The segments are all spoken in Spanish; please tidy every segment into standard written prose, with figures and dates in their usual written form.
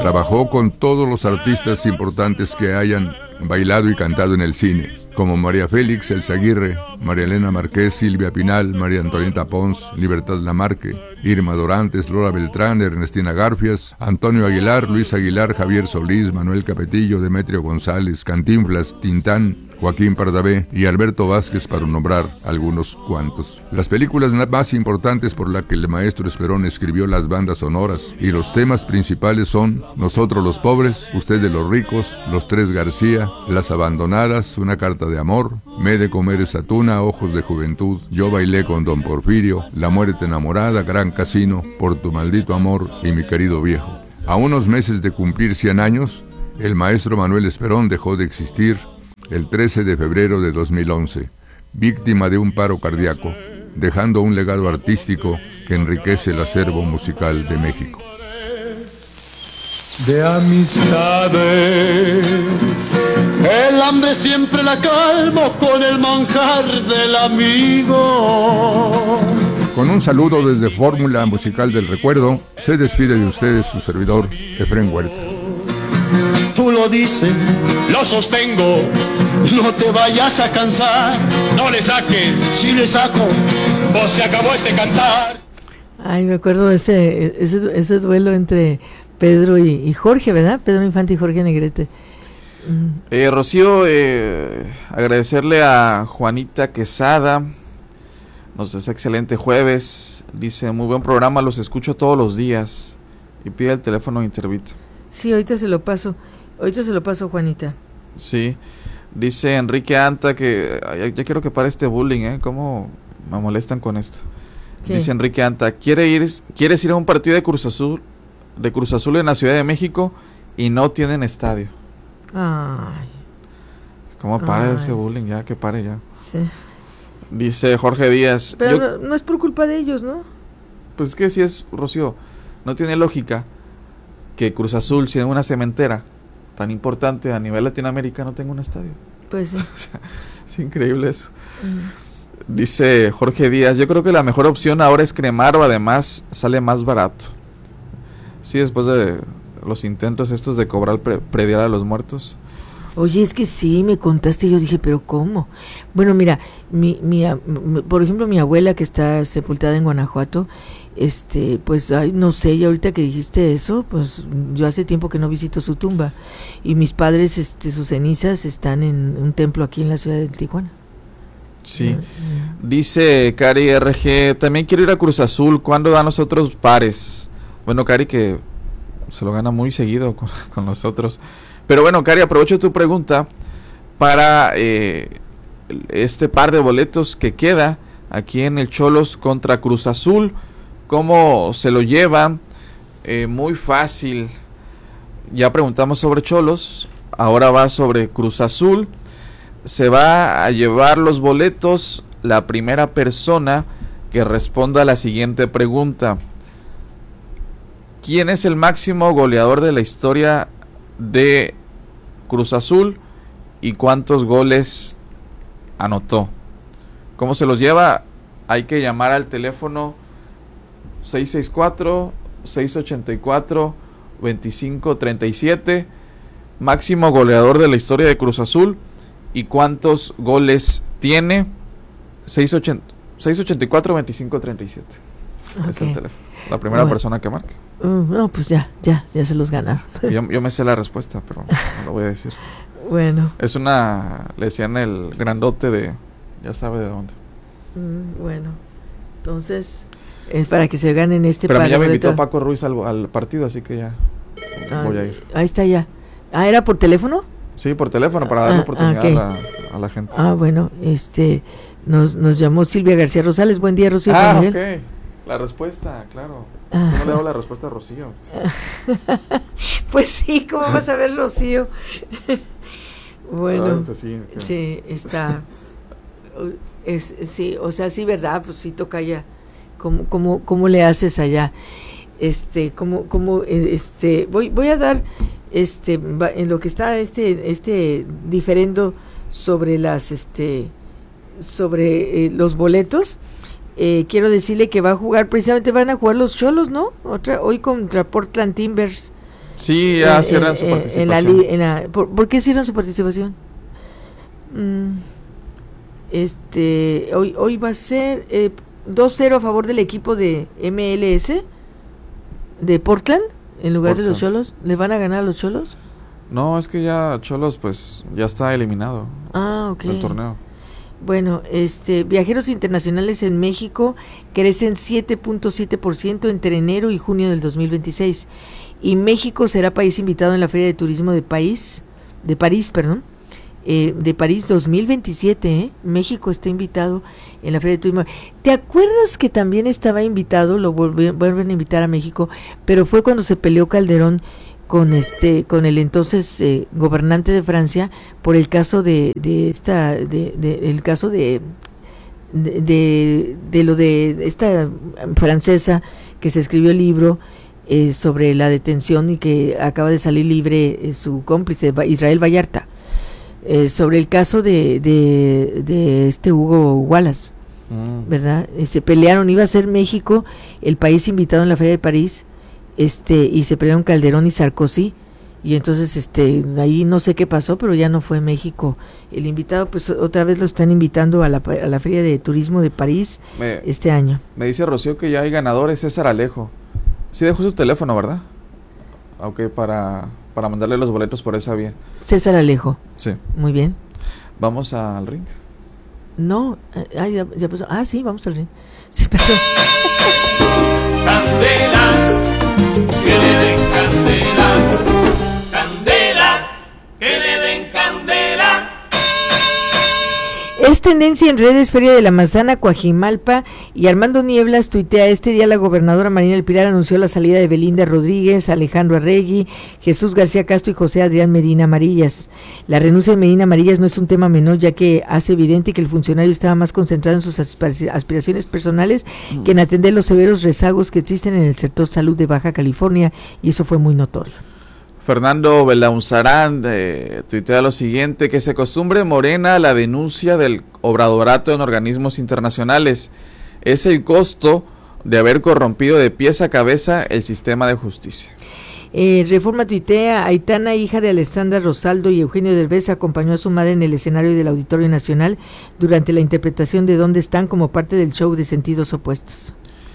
Trabajó con todos los artistas importantes que hayan bailado y cantado en el cine, como María Félix, Elsa Aguirre, María Elena Márquez, Silvia Pinal, María Antonieta Pons, Libertad Lamarque, Irma Dorantes, Lola Beltrán, Ernestina Garfias, Antonio Aguilar, Luis Aguilar, Javier Solís, Manuel Capetillo, Demetrio González, Cantinflas, Tintán, Joaquín Pardavé y Alberto Vázquez, para nombrar algunos cuantos. Las películas más importantes por las que el maestro Esperón escribió las bandas sonoras y los temas principales son Nosotros los Pobres, Usted de los Ricos, Los Tres García, Las Abandonadas, Una Carta de Amor, Me de Comer esa Tuna, Ojos de Juventud, Yo Bailé con Don Porfirio, La Muerte Enamorada, Gran Casino, Por tu Maldito Amor y Mi Querido Viejo. A unos meses de cumplir 100 años, el maestro Manuel Esperón dejó de existir el 13 de febrero de 2011, víctima de un paro cardíaco, dejando un legado artístico que enriquece el acervo musical de México. De amistades, el hambre siempre la calmo con el manjar del amigo. Con un saludo desde Fórmula Musical del Recuerdo, se despide de ustedes su servidor, Efrén Huerta. Tú lo dices, lo sostengo, no te vayas a cansar, no le saques, si le saco, pues se acabó este cantar. Ay, me acuerdo de ese duelo entre Pedro y Jorge, ¿verdad? Pedro Infante y Jorge Negrete. Rocío, agradecerle a Juanita Quesada, nos desea excelente jueves, dice, muy buen programa, los escucho todos los días, y pide el teléfono de Intervita. Sí, ahorita se lo paso, Juanita. Sí, dice Enrique Anta que ya quiero que pare este bullying, cómo me molestan con esto. ¿Qué? Dice Enrique Anta, ¿quieres ir a un partido de Cruz Azul en la Ciudad de México y no tienen estadio? Ay. ¿Cómo para ese bullying? Ya, que pare ya. Sí. Dice Jorge Díaz. Pero no es por culpa de ellos, ¿no? Pues es que sí es, Rocío, no tiene lógica que Cruz Azul, siendo una cementera tan importante a nivel Latinoamérica, no tenga un estadio. Pues sí. O sea, es increíble eso. Dice Jorge Díaz, yo creo que la mejor opción ahora es cremar, o además sale más barato. Sí, después de los intentos estos de cobrar predial a los muertos. Oye, es que sí, me contaste y yo dije, ¿pero cómo? Bueno, mira, por ejemplo, mi abuela que está sepultada en Guanajuato, pues, ay, no sé, y ahorita que dijiste eso, pues, yo hace tiempo que no visito su tumba, y mis padres, sus cenizas están en un templo aquí en la ciudad de Tijuana. Sí, dice Cari RG, también quiero ir a Cruz Azul, ¿cuándo dan los otros pares? Bueno, Cari, que se lo gana muy seguido con nosotros. Pero bueno, Cari, aprovecho tu pregunta para este par de boletos que queda aquí en el Xolos contra Cruz Azul. ¿Cómo se lo llevan? Muy fácil. Ya preguntamos sobre Xolos, ahora va sobre Cruz Azul. Se va a llevar los boletos la primera persona que responda a la siguiente pregunta. ¿Quién es el máximo goleador de la historia de Cruz Azul y cuántos goles anotó? ¿Cómo se los lleva? Hay que llamar al teléfono 664-684-2537, máximo goleador de la historia de Cruz Azul y cuántos goles tiene. 684-2537. Okay. Es el teléfono. La primera persona que marque. No, pues ya se los ganaron. Yo me sé la respuesta, pero no lo voy a decir. Bueno. Es le decían el grandote de, ya sabe de dónde. Bueno, entonces, es para que se ganen pero a mí ya me invitó Paco Ruiz al partido, así que ya voy a ir. Ahí está ya. ¿Era por teléfono? Sí, por teléfono, para darle oportunidad okay. a la gente. Bueno, nos llamó Silvia García Rosales. Buen día, Rocío. Ok. La respuesta, claro. Es que no le hago la respuesta a Rocío. Pues sí, ¿cómo vas a ver, Rocío? Bueno, ay, pues sí, okay. Sí, está. Sí, o sea, sí, verdad, pues sí toca allá. ¿Cómo le haces allá? Voy a dar en lo que está diferendo sobre sobre los boletos. Quiero decirle que va a jugar, precisamente van a jugar los Xolos, ¿no? Hoy contra Portland Timbers. Sí, ya cierran su participación. ¿Por qué cierran su participación? Hoy va a ser 2-0 a favor del equipo de MLS de Portland en lugar de los Xolos. ¿Le van a ganar a los Xolos? No, es que ya Xolos pues ya está eliminado del torneo. Bueno, viajeros internacionales en México crecen 7.7% entre enero y junio del 2026 y México será país invitado en la Feria de Turismo de París 2027, México está invitado en la Feria de Turismo. ¿Te acuerdas que también estaba invitado, lo vuelven a invitar a México, pero fue cuando se peleó Calderón con el entonces gobernante de Francia por el caso de esta francesa que se escribió el libro sobre la detención y que acaba de salir libre su cómplice Israel Vallarta, sobre el caso de Hugo Wallace, ¿verdad? Se pelearon, iba a ser México el país invitado en la Feria de París, y se pelearon Calderón y Sarkozy, y entonces ahí no sé qué pasó, pero ya no fue México el invitado, pues otra vez lo están invitando a la Feria de Turismo de París este año. Me dice Rocío que ya hay ganadores. César Alejo sí dejó su teléfono, ¿verdad? Aunque para mandarle los boletos por esa vía. César Alejo. Sí. Muy bien. ¿Vamos al ring? No, ya pasó. Sí, vamos al ring. Sí, perdón. Candela, que le den candela, candela, que le den candela. Es tendencia en redes Feria de la Manzana, Coajimalpa, y Armando Nieblas tuitea: este día la gobernadora Marina del Pilar anunció la salida de Belinda Rodríguez, Alejandro Arregui, Jesús García Castro y José Adrián Medina Amarillas. La renuncia de Medina Amarillas no es un tema menor, ya que hace evidente que el funcionario estaba más concentrado en sus aspiraciones personales que en atender los severos rezagos que existen en el sector salud de Baja California, y eso fue muy notorio. Fernando Belaunzarán tuitea lo siguiente: que se acostumbre Morena la denuncia del obradorato en organismos internacionales. Es el costo de haber corrompido de pies a cabeza el sistema de justicia. Reforma tuitea: Aitana, hija de Alessandra Rosaldo y Eugenio Derbez, acompañó a su madre en el escenario del Auditorio Nacional durante la interpretación de ¿Dónde están?, como parte del show de Sentidos Opuestos.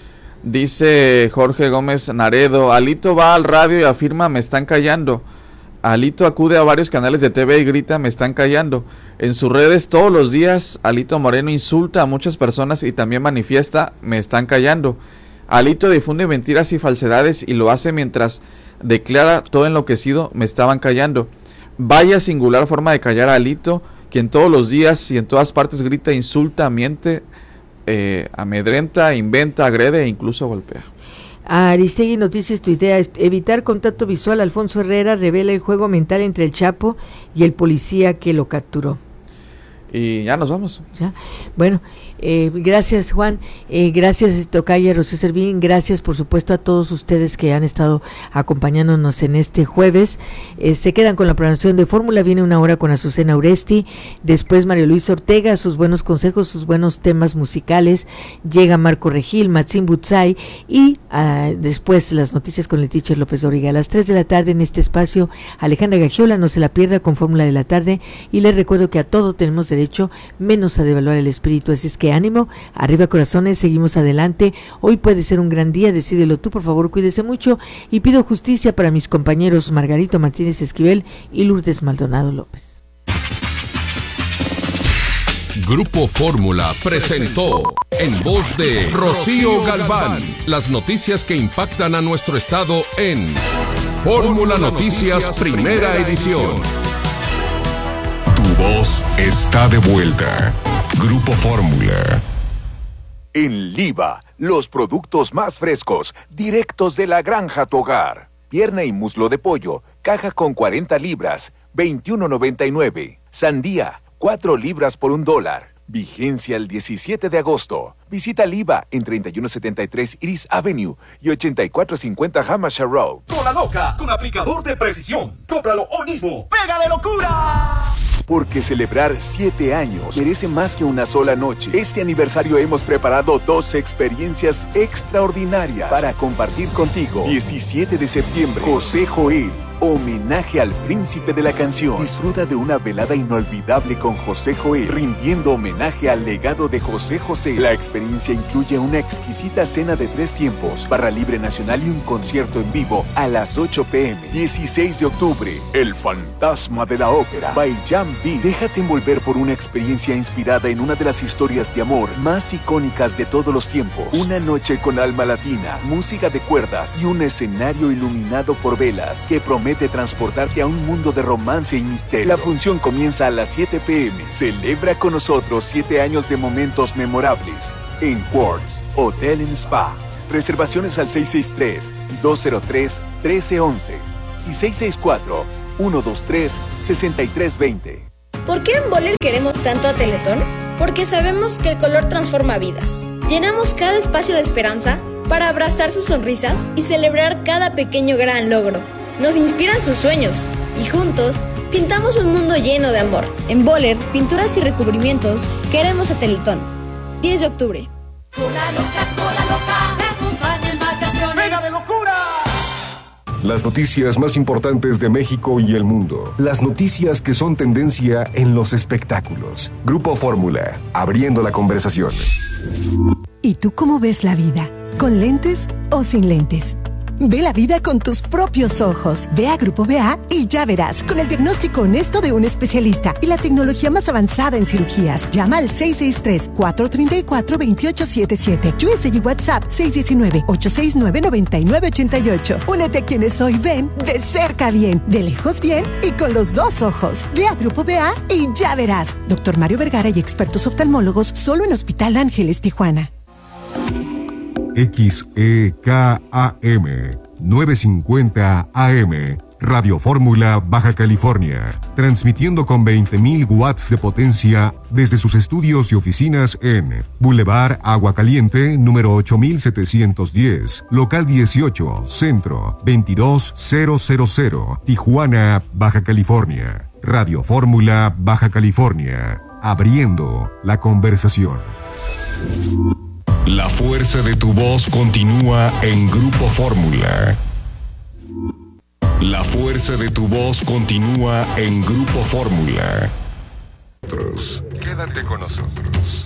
Dice Jorge Gómez Naredo: Alito va al radio y afirma me están callando. Alito acude a varios canales de TV y grita me están callando. En sus redes todos los días Alito Moreno insulta a muchas personas y también manifiesta me están callando. Alito difunde mentiras y falsedades y lo hace mientras declara todo enloquecido me estaban callando. Vaya singular forma de callar a Alito, quien todos los días y en todas partes grita, insulta, miente, amedrenta, inventa, agrede e incluso golpea. Aristegui Noticias tuitea: evitar contacto visual. Alfonso Herrera revela el juego mental entre el Chapo y el policía que lo capturó. Y ya nos vamos. ¿Ya? Bueno, gracias Juan, gracias Tocaya, Rocío Servín, gracias por supuesto a todos ustedes que han estado acompañándonos en este jueves. Se quedan con la programación de Fórmula, viene una hora con Azucena Uresti, después Mario Luis Ortega, sus buenos consejos, sus buenos temas musicales, llega Marco Regil, Maxim Butzai y después las noticias con el teacher López Dóriga. A las 3 de la tarde en este espacio, Alejandra Gagiola, no se la pierda con Fórmula de la Tarde, y les recuerdo que a todo tenemos derecho menos a devaluar el espíritu, así es que ánimo, arriba corazones, seguimos adelante. Hoy puede ser un gran día, decídelo tú, por favor, cuídese mucho, y pido justicia para mis compañeros Margarito Martínez Esquivel y Lourdes Maldonado López. Grupo Fórmula presentó en voz de Rocío Galván las noticias que impactan a nuestro estado en Fórmula Noticias Primera Edición. Tu voz está de vuelta. Grupo Fórmula. En Liva, los productos más frescos, directos de la granja a tu hogar. Pierna y muslo de pollo, caja con 40 libras, $21.99. Sandía, 4 libras por $1. Vigencia el 17 de agosto. Visita Liva en 3173 Iris Avenue y 8450 Hampshire Road. Cola loca con aplicador de precisión. Cómpralo hoy mismo. ¡Pega de locura! porque celebrar 7 años merece más que una sola noche. Este aniversario hemos preparado 2 experiencias extraordinarias para compartir contigo. 17 de septiembre, José Joel, homenaje al príncipe de la canción. Disfruta de una velada inolvidable con José Joel, rindiendo homenaje al legado de José José. La experiencia incluye una exquisita cena de 3 tiempos, barra libre nacional y un concierto en vivo a las 8 p.m. 16 de octubre, El Fantasma de la Ópera, by Jan B. Déjate envolver por una experiencia inspirada en una de las historias de amor más icónicas de todos los tiempos. Una noche con alma latina, música de cuerdas y un escenario iluminado por velas que promete transportarte a un mundo de romance y misterio. La función comienza a las 7 p.m. Celebra con nosotros 7 años de momentos memorables en Quartz Hotel and Spa. Reservaciones al 663-203-1311 y 664-123-6320. ¿Por qué en Boller queremos tanto a Teletón? Porque sabemos que el color transforma vidas. Llenamos cada espacio de esperanza para abrazar sus sonrisas y celebrar cada pequeño gran logro. Nos inspiran sus sueños y juntos pintamos un mundo lleno de amor. En Boller, pinturas y recubrimientos, queremos a Teletón. 10 de octubre. Cola loca, te acompaña en vacaciones. ¡Venga de locura! Las noticias más importantes de México y el mundo. Las noticias que son tendencia en los espectáculos. Grupo Fórmula, abriendo la conversación. ¿Y tú cómo ves la vida? ¿Con lentes o sin lentes? Ve la vida con tus propios ojos. Ve a Grupo BA y ya verás, con el diagnóstico honesto de un especialista y la tecnología más avanzada en cirugías. Llama al 663-434-2877. USA y WhatsApp 619-869-9988. Únete a quienes hoy ven de cerca bien, de lejos bien y con los 2 ojos. Ve a Grupo BA y ya verás. Dr. Mario Vergara y expertos oftalmólogos solo en Hospital Ángeles, Tijuana. XEKAM 950 AM, Radio Fórmula, Baja California, transmitiendo con 20.000 watts de potencia desde sus estudios y oficinas en Boulevard Agua Caliente, número 8710, local 18, centro 22000, Tijuana, Baja California. Radio Fórmula, Baja California, abriendo la conversación. La fuerza de tu voz continúa en Grupo Fórmula. La fuerza de tu voz continúa en Grupo Fórmula. Quédate con nosotros.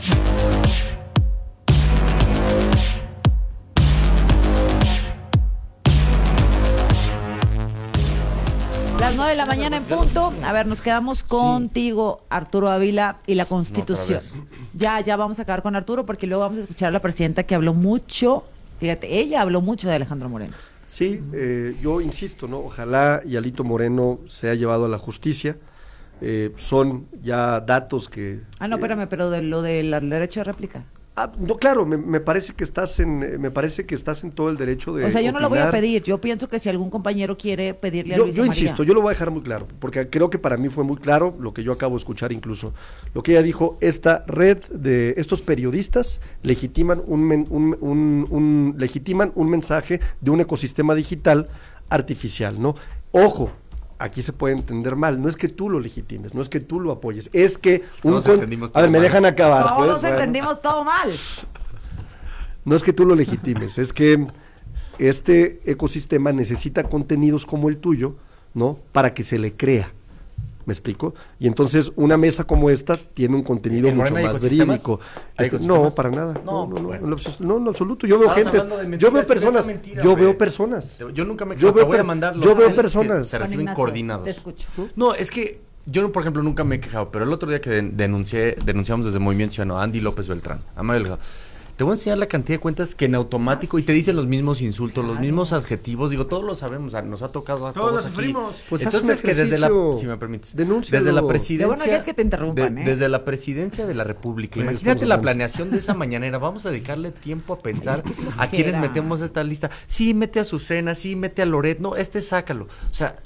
Las 9 de la mañana en punto. A ver, nos quedamos contigo, Arturo Ávila, y la Constitución. Ya vamos a acabar con Arturo porque luego vamos a escuchar a la presidenta que habló mucho. Fíjate, ella habló mucho de Alejandro Moreno. Sí, yo insisto, ¿no? Ojalá y Alito Moreno sea llevado a la justicia. Son ya datos que... No, espérame, pero de lo del derecho de réplica. No, claro, me parece que estás en todo el derecho de. O sea, yo no opinar. lo voy a pedir. Yo pienso que si algún compañero quiere pedirle a Luisa Yo María. insisto, yo lo voy a dejar muy claro, porque creo que para mí fue muy claro lo que yo acabo de escuchar, incluso lo que ella dijo. Esta red de estos periodistas legitiman legitiman un mensaje de un ecosistema digital artificial, ¿no? Ojo. Aquí se puede entender mal, no es que tú lo legitimes, no es que tú lo apoyes, es que a ver, me dejan acabar. Todos entendimos todo mal. No es que tú lo legitimes, es que este ecosistema necesita contenidos como el tuyo, ¿no? Para que se le crea. ¿Me explico? Y entonces una mesa como esta tiene un contenido mucho más verídico. No, para nada. No, en absoluto. Yo veo gente, yo veo personas, veo personas. Yo nunca me quejo, voy a mandar los veo personas. Se reciben coordinados. Te escucho. No, es que yo, por ejemplo, nunca me he quejado, pero el otro día que denunciamos desde Movimiento Ciudadano a Andy López Beltrán, a Mario Delgado, te voy a enseñar la cantidad de cuentas que en automático y te dicen los mismos insultos, los mismos adjetivos, digo, todos lo sabemos, nos ha tocado a todos aquí. Pues entonces que desde si me permites, denúncialo. desde la presidencia, bueno, es que te interrumpan, desde la presidencia de la República, imagínate la planeación de esa mañanera, vamos a dedicarle tiempo a pensar a quiénes metemos esta lista. Sí, mete a Azucena, sí, mete a Loret, no, sácalo. O sea,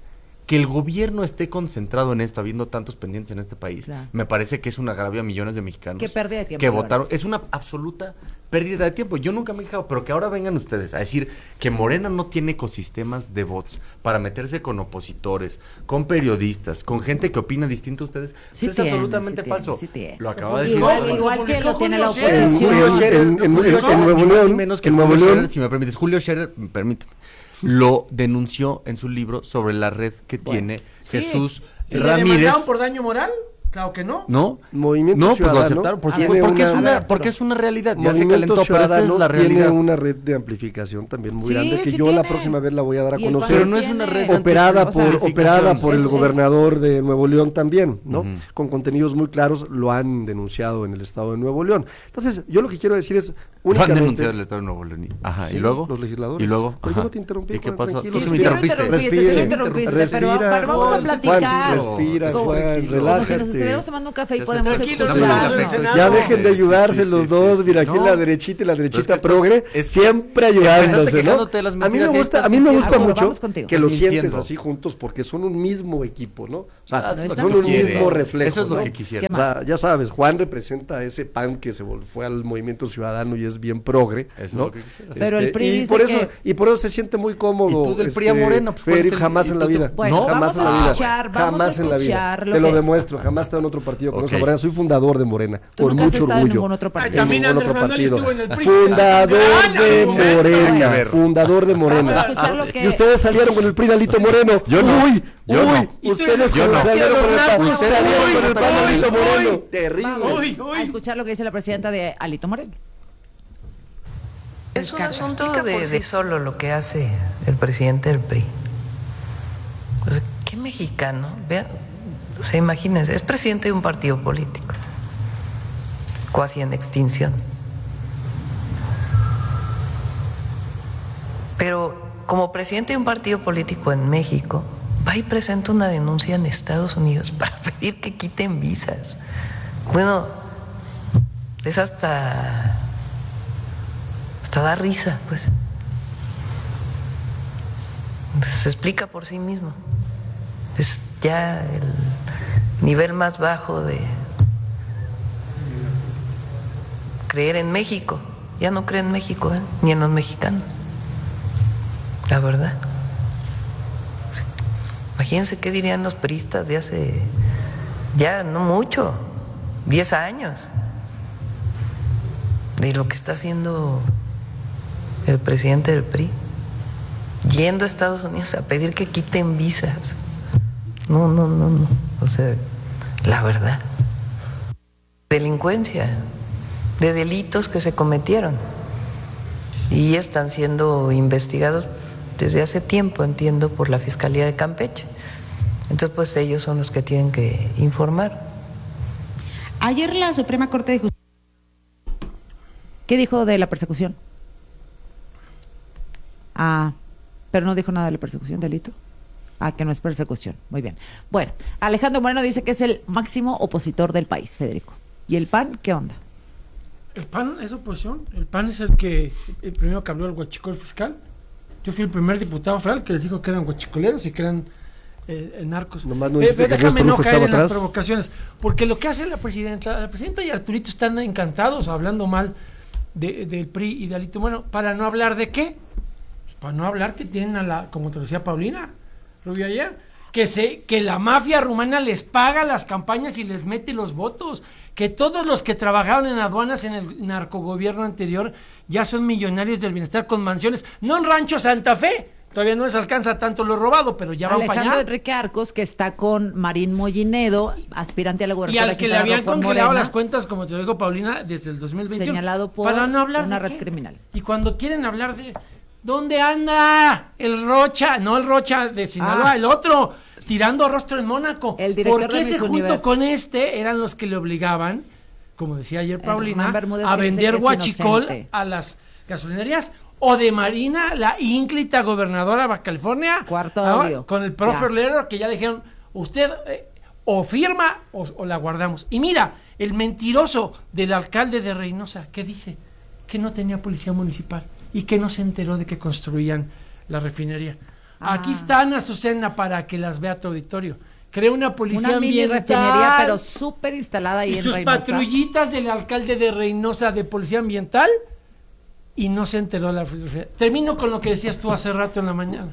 Que el gobierno esté concentrado en esto, habiendo tantos pendientes en este país, Claro. me parece que es un agravio a millones de mexicanos. Qué pérdida de tiempo, Que la votaron. verdad. Es una absoluta pérdida de tiempo. Yo nunca me he quejado, pero que ahora vengan ustedes a decir que Morena no tiene ecosistemas de bots para meterse con opositores, con periodistas, con gente que opina distinto a ustedes. Sí Eso es tiene, absolutamente sí falso. tiene, sí tiene. Lo acaba de decir. Igual que lo tiene la En oposición. Nuevo León, menos que en Julio Nuevo León. Scherer, si me permites, Julio Scherer, permíteme, lo denunció en su libro sobre la red que tiene Jesús ¿Y le Ramírez. demandaron por daño moral? Claro que no. ¿No? Movimiento No, pues lo Ciudadano aceptaron, por tiene supuesto, una- porque es una realidad, ya se Movimiento calentó, pero esa es Ciudadano la realidad. Tiene una red de amplificación también muy Sí, grande que sí yo tiene. la próxima vez la voy a dar a Y el conocer. Pero no es una red operada de por amplificación. el Es- gobernador de Nuevo León también, ¿no? Ujú. Con contenidos muy claros, lo han denunciado en el estado de Nuevo León. Entonces, yo lo que quiero decir es Lo han únicamente denunciado el Estado de Nuevo León. Ajá, Sí, ¿y luego? los legisladores. ¿Y luego? Pero yo Ajá. no te interrumpí, ¿Y qué Juan, pasó? tranquilo. Tú sí me Sí, interrumpiste. interrumpiste, Respira, pero vamos a Juan, platicar. respira, Como- Juan, como si relájate. nos estuviéramos tomando un café y Se podemos hace tranquilo, escuchar. no, Ya dejen de ayudarse Sí, los sí, dos, sí, mira, sí. aquí No. la derechita y la derechita Pero es que progre, estás- siempre empezaste ayudándose, ¿no? quejándote de las A mí me mentiras y gusta, estás a mí me gusta mintiendo. mucho Vamos contigo. que Estás los sientes mintiendo. así juntos porque son un mismo equipo, ¿no? O sea, Haz lo que son tú un quieres. mismo reflejo. Eso es lo ¿no? que quisiera. ¿Qué O sea, ya sabes, Juan representa ese PAN que se fue al Movimiento Ciudadano y es bien progre, Eso es ¿no? lo que quisiera. Pero el PRI y dice por eso que- y por eso se siente muy cómodo. ¿Y tú del PRI a Morena? Pues, ¿cuál es Federico, el- jamás y en la tú te- vida. Bueno, jamás vamos en la a vida. escuchar, vamos Jamás a en la escuchar vida. lo Te lo que- demuestro, jamás he estado en otro partido con Ok. esa Morena. Soy fundador de Morena, Tú con nunca has mucho estado en orgullo. ningún otro partido. También En ningún Andrés otro Manuel estuvo partido. en el PRI. Fundador de Argumento. Morena, fundador de Vamos a Morena. escuchar lo que- Y ustedes salieron con el PRI de Alito Moreno. Yo no. Uy, Yo uy, no. ustedes Yo no. salieron con el PAN. Ustedes Salieron salieron con el PAN de Alito Moreno. Terrible. Vamos a escuchar lo que dice la presidenta de Alito Moreno. Es un asunto de solo lo que hace el presidente del PRI. O sea, ¿qué mexicano? Vean, o sea, imagínense, es presidente de un partido político, cuasi en extinción. Pero como presidente de un partido político en México, va y presenta una denuncia en Estados Unidos para pedir que quiten visas. Bueno, es hasta da risa, pues. Se explica por sí mismo. Es ya el nivel más bajo de creer en México. Ya no cree en México, ni en los mexicanos. La verdad. Imagínense qué dirían los priistas de hace, ya no mucho, 10 años, de lo que está haciendo el presidente del PRI, yendo a Estados Unidos a pedir que quiten visas. No. O sea, la verdad. Delincuencia, de delitos que se cometieron y están siendo investigados desde hace tiempo, entiendo, por la Fiscalía de Campeche. Entonces, pues ellos son los que tienen que informar. Ayer la Suprema Corte de Justicia... ¿Qué dijo de la persecución? Ah, pero no dijo nada de la persecución, delito. Ah, que no es persecución. Muy bien. Bueno, Alejandro Moreno dice que es el máximo opositor del país, Federico. ¿Y el PAN qué onda? El PAN es oposición. El PAN es el primero que habló del huachicol fiscal. Yo fui el primer diputado federal que les dijo que eran huachicoleros y que eran narcos. Nomás no dijiste que déjame Ernesto no Lujo caer estaba en las atrás. provocaciones, porque lo que hace la presidenta y Arturito están encantados hablando mal del PRI y de Alito. Bueno, ¿para no hablar de qué? Pues para no hablar que tienen como te decía Paulina Rubio ayer, que la mafia rumana les paga las campañas y les mete los votos, que todos los que trabajaron en aduanas en el narcogobierno anterior ya son millonarios del bienestar con mansiones, no en Rancho Santa Fe, todavía no les alcanza tanto lo robado, pero ya van para Alejandro allá. Enrique Arcos, que está con Marín Mollinedo, aspirante a la Y gubernatura. al que le habían congelado las cuentas, como te digo Paulina, desde el 2021. Señalado por para no hablar una de red qué. criminal. Y cuando quieren hablar de ¿dónde anda el Rocha? No el Rocha de Sinaloa, el otro, tirando rostro en Mónaco. El director Porque de ese Miss junto Universo. con eran los que le obligaban, como decía ayer Paulina, Hernán Bermúdez, a que dice vender que es huachicol inocente. a las gasolinerías. O de Marina, la ínclita gobernadora de Baja California. Cuarto ahora, audio. con el profe Ya. Lerner, que ya le dijeron, usted o firma o la guardamos. Y mira, el mentiroso del alcalde de Reynosa, ¿qué dice? Que no tenía policía municipal y que no se enteró de que construían la refinería. Aquí está Ana Azucena para que las vea tu auditorio. Creó una policía Una mini ambiental. refinería, pero súper instalada ahí y en sus Reynosa. patrullitas del alcalde de Reynosa de policía ambiental, y no se enteró la refinería. Termino con lo que decías tú hace rato en la mañana.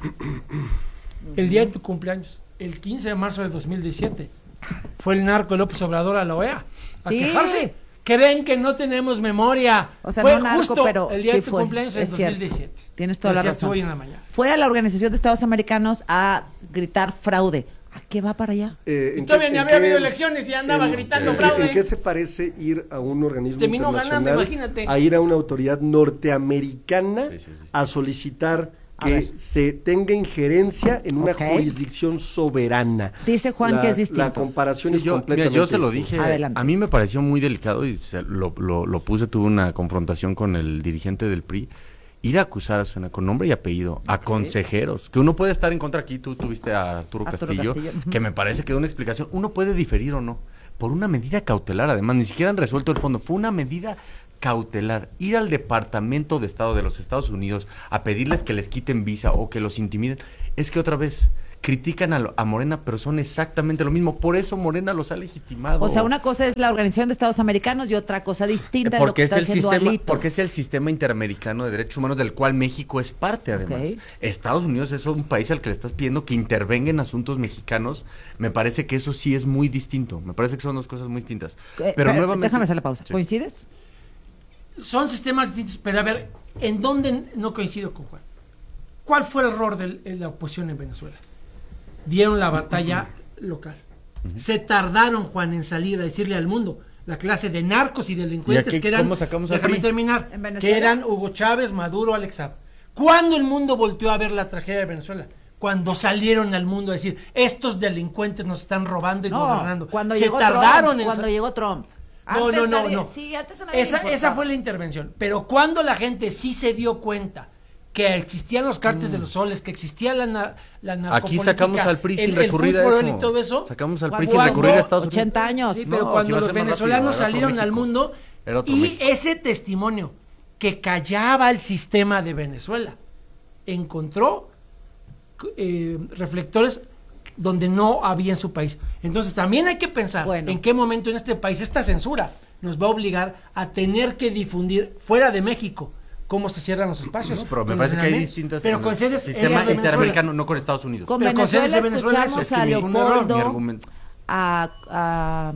El día de tu cumpleaños, el 15 de marzo de 2017, fue el narco López Obrador a la OEA a Sí. quejarse. Creen que no tenemos memoria. O sea, fue no narco, justo pero el día sí de tu fue, cumpleaños en es cierto. 2017. Tienes toda la Decías tú razón. hoy en la mañana. Fue a la Organización de Estados Americanos a gritar fraude. ¿A qué va para allá? Y todavía ni había habido elecciones y andaba gritando fraude. ¿En qué se parece ir a un organismo Terminó ganando, internacional imagínate. a ir a una autoridad norteamericana a solicitar que se tenga injerencia en una jurisdicción soberana? Dice Juan que es distinto. La comparación Sí, es yo completamente se lo distinta. dije. Adelante. A mí me pareció muy delicado y lo puse, tuve una confrontación con el dirigente del PRI. Ir a acusar a Azucena con nombre y apellido a consejeros, que uno puede estar en contra. Aquí tú tuviste a Arturo Castillo, que me parece que da una explicación. Uno puede diferir o no, por una medida cautelar, además, ni siquiera han resuelto el fondo, fue una medida cautelar. Ir al Departamento de Estado de los Estados Unidos a pedirles que les quiten visa o que los intimiden, es que otra vez critican a Morena, pero son exactamente lo mismo. Por eso Morena los ha legitimado. O sea, una cosa es la Organización de Estados Americanos y otra cosa distinta es lo que Porque está haciendo Alito. porque es el sistema interamericano de derechos humanos del cual México es parte, además. Ok. Estados Unidos es un país al que le estás pidiendo que intervenga en asuntos mexicanos. Me parece que eso sí es muy distinto. Me parece que son dos cosas muy distintas. Pero nuevamente... Déjame hacer la pausa. Sí. ¿Coincides? Son sistemas distintos, pero a ver, ¿en dónde no coincido con Juan? ¿Cuál fue el error de la oposición en Venezuela? Dieron la batalla local. Se tardaron, Juan, en salir a decirle al mundo la clase de narcos y delincuentes ¿Y aquí que eran, cómo sacamos al déjame PRI? terminar, ¿En Venezuela? que eran Hugo Chávez, Maduro, Alex Saab. ¿Cuándo el mundo volteó a ver la tragedia de Venezuela? Cuando salieron al mundo a decir, estos delincuentes nos están robando y gobernando. Cuando Se llegó tardaron Trump, en cuando llegó Trump. No, Antes no. nadie- Sí, antes a nadie le Esa importaba. fue la intervención. Pero cuando la gente sí se dio cuenta que existían los cárteles de los soles, que existía la narcopolítica, Aquí sacamos al PRI sin el recurrir a fútbol eso. y todo eso. Sacamos al Cuando- PRI sin recurrir a Estados Unidos. 80 años. Sí, pero No, aquí cuando va a los ser más venezolanos rápido, era otro salieron al México. mundo Era otro y México. ese testimonio que callaba el sistema de Venezuela encontró reflectores donde no había en su país. Entonces también hay que pensar en qué momento en este país esta censura nos va a obligar a tener que difundir fuera de México cómo se cierran los espacios. No, pero me con parece los que hay lineamientos. distintas pero en con el sedes sistema de interamericano, no con Estados Unidos. Con Pero con Venezuela sedes de Venezuela, escuchamos es que a mi Leopoldo, argumento. a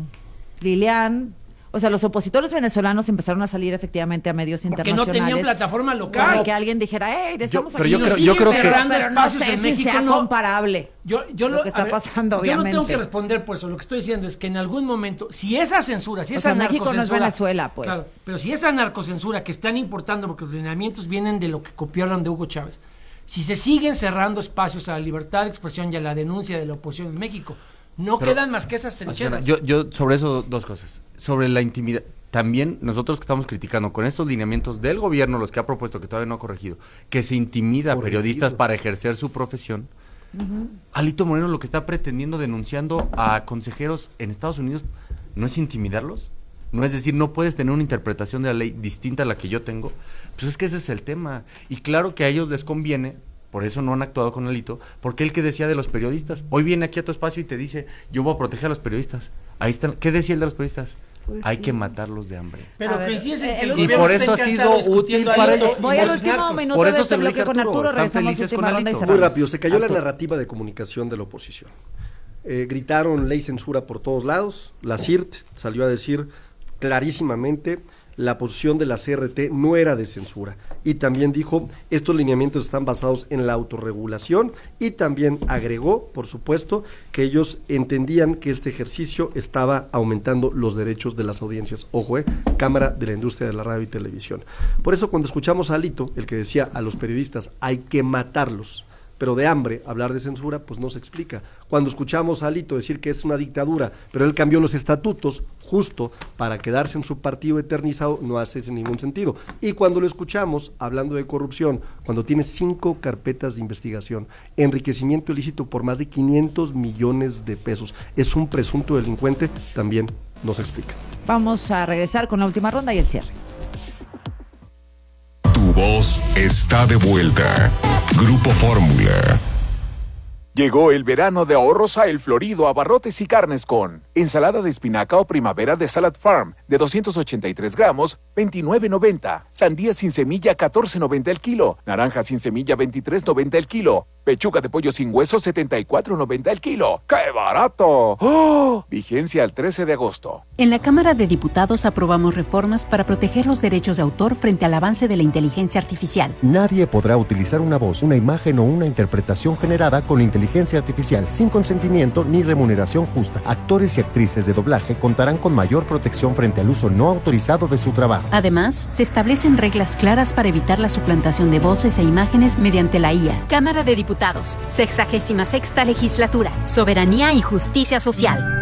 Lilian. O sea, los opositores venezolanos empezaron a salir efectivamente a medios que no internacionales. tenían plataforma local. Para que alguien dijera, hey, estamos pero aquí. yo creo- Siguen yo creo que- cerrando pero no espacios sé en si México, sea no. comparable. Yo lo que está pasando, Yo obviamente. no tengo que responder por eso. Lo que estoy diciendo es que en algún momento, si esa censura, si O esa sea, México no es narcocensura- Venezuela, pues. Claro, pero si esa narcocensura que están importando, porque los lineamientos vienen de lo que copiaron de Hugo Chávez, si se siguen cerrando espacios a la libertad de expresión y a la denuncia de la oposición en México, no Pero, quedan más que esas trincheras. Yo sobre eso dos cosas. Sobre la intimidad. También nosotros que estamos criticando con estos lineamientos del gobierno, los que ha propuesto, que todavía no ha corregido, que se intimida a periodistas para ejercer su profesión. Alito Moreno lo que está pretendiendo, denunciando a consejeros en Estados Unidos, ¿no es intimidarlos? No es decir, no puedes tener una interpretación de la ley distinta a la que yo tengo. Pues es que ese es el tema. Y claro que a ellos les conviene, por eso no han actuado con Alito, porque él que decía de los periodistas, hoy viene aquí a tu espacio y te dice, yo voy a proteger a los periodistas. Ahí están. ¿Qué decía el de los periodistas? Pues Hay sí. que matarlos de hambre. Pero A ver, coincides en que el y gobierno por está eso ha sido encantado útil discutiendo para Alito ellos. y Voy al los último narcos. minuto Por de eso este se lo bloque dije a con Arturo, Arturo. están Regresamos a la felices última con ronda y Alito. cerramos. Muy rápido, se cayó la Arturo. narrativa de comunicación de la oposición. Gritaron ley censura por todos lados. La CIRT salió a decir clarísimamente la posición de la CRT no era de censura. Y también dijo, estos lineamientos están basados en la autorregulación, y también agregó, por supuesto, que ellos entendían que este ejercicio estaba aumentando los derechos de las audiencias. Ojo, Cámara de la Industria de la Radio y Televisión. Por eso cuando escuchamos a Alito, el que decía a los periodistas hay que matarlos, pero de hambre, hablar de censura, pues no se explica. Cuando escuchamos a Alito decir que es una dictadura, pero él cambió los estatutos justo para quedarse en su partido eternizado, no hace ningún sentido. Y cuando lo escuchamos hablando de corrupción, cuando tiene 5 carpetas de investigación, enriquecimiento ilícito por más de 500 millones de pesos, es un presunto delincuente, también no se explica. Vamos a regresar con la última ronda y el cierre. Tu voz está de vuelta. Grupo Fórmula. Llegó el verano de ahorros a El Florido, Abarrotes y Carnes con ensalada de espinaca o primavera de Salad Farm de 283 gramos, $29.90. Sandía sin semilla, $14.90 el kilo. Naranja sin semilla, $23.90 el kilo. Pechuga de pollo sin hueso, $74.90 el kilo. ¡Qué barato! ¡Oh! Vigencia al 13 de agosto. En la Cámara de Diputados aprobamos reformas para proteger los derechos de autor frente al avance de la inteligencia artificial. Nadie podrá utilizar una voz, una imagen o una interpretación generada con inteligencia artificial sin consentimiento ni remuneración justa. Actores y actrices de doblaje contarán con mayor protección frente al uso no autorizado de su trabajo. Además, se establecen reglas claras para evitar la suplantación de voces e imágenes mediante la IA. Cámara de Diputados, 66ª Legislatura, Soberanía y Justicia Social.